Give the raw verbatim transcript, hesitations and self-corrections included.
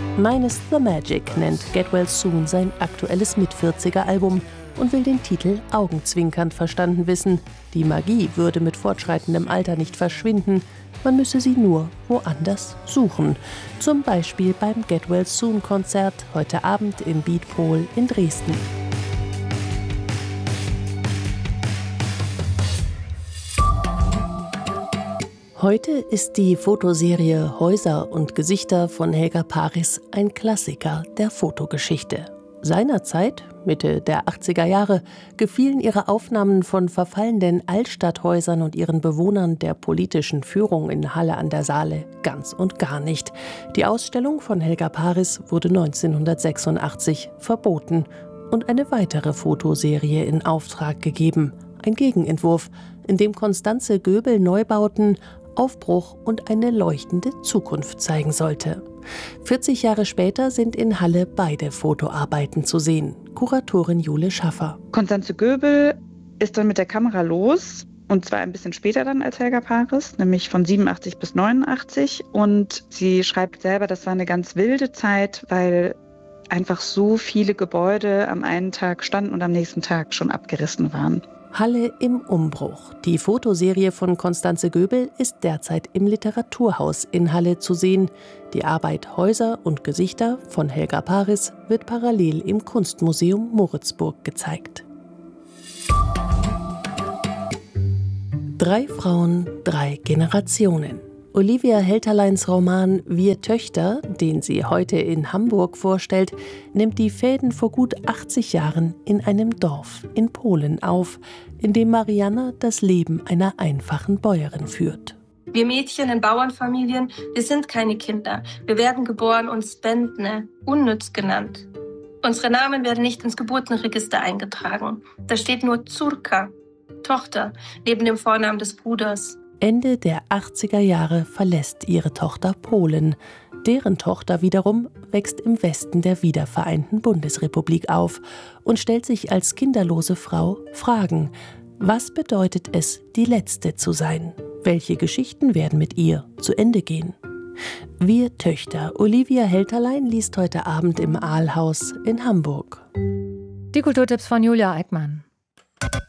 Minus the Magic nennt Get Well Soon sein aktuelles Mit-vierziger-Album und will den Titel augenzwinkernd verstanden wissen. Die Magie würde mit fortschreitendem Alter nicht verschwinden, man müsse sie nur woanders suchen. Zum Beispiel beim Get Well Soon-Konzert heute Abend im Beatpol in Dresden. Heute ist die Fotoserie Häuser und Gesichter von Helga Paris ein Klassiker der Fotogeschichte. Seinerzeit, Mitte der achtziger Jahre, gefielen ihre Aufnahmen von verfallenden Altstadthäusern und ihren Bewohnern der politischen Führung in Halle an der Saale ganz und gar nicht. Die Ausstellung von Helga Paris wurde neunzehnhundertsechsundachtzig verboten und eine weitere Fotoserie in Auftrag gegeben. Ein Gegenentwurf, in dem Constanze Göbel Neubauten, Aufbruch und eine leuchtende Zukunft zeigen sollte. vierzig Jahre später sind in Halle beide Fotoarbeiten zu sehen. Kuratorin Jule Schaffer. Constanze Göbel ist dann mit der Kamera los, und zwar ein bisschen später dann als Helga Paris, nämlich von siebenundachtzig bis neunundachtzig. Und sie schreibt selber, das war eine ganz wilde Zeit, weil einfach so viele Gebäude am einen Tag standen und am nächsten Tag schon abgerissen waren. Halle im Umbruch. Die Fotoserie von Constanze Göbel ist derzeit im Literaturhaus in Halle zu sehen. Die Arbeit Häuser und Gesichter von Helga Paris wird parallel im Kunstmuseum Moritzburg gezeigt. Drei Frauen, drei Generationen. Olivia Helterleins Roman Wir Töchter, den sie heute in Hamburg vorstellt, nimmt die Fäden vor gut achtzig Jahren in einem Dorf in Polen auf, in dem Marianna das Leben einer einfachen Bäuerin führt. Wir Mädchen in Bauernfamilien, wir sind keine Kinder. Wir werden geboren und Spendne, unnütz genannt. Unsere Namen werden nicht ins Geburtenregister eingetragen. Da steht nur Córka, Tochter, neben dem Vornamen des Bruders. Ende der achtziger Jahre verlässt ihre Tochter Polen. Deren Tochter wiederum wächst im Westen der wiedervereinten Bundesrepublik auf und stellt sich als kinderlose Frau Fragen. Was bedeutet es, die Letzte zu sein? Welche Geschichten werden mit ihr zu Ende gehen? Wir Töchter. Olivia Helterlein liest heute Abend im Aalhaus in Hamburg. Die Kulturtipps von Julia Eickmann.